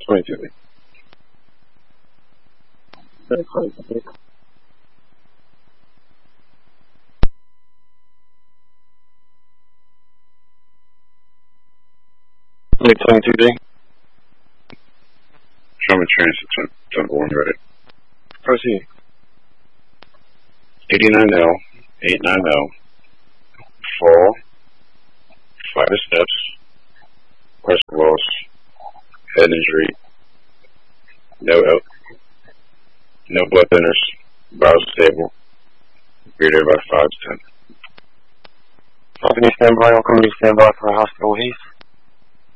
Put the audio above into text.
22. Very close, I think. Lake 22D. Trauma transit, 10-1 ready. Proceed. 89L, 890. Fall. Flight of steps. Pressure loss. Head injury. No blood thinners. Vitals stable. Breather by 5 to 10. Company standby, all company standby for hospital heat.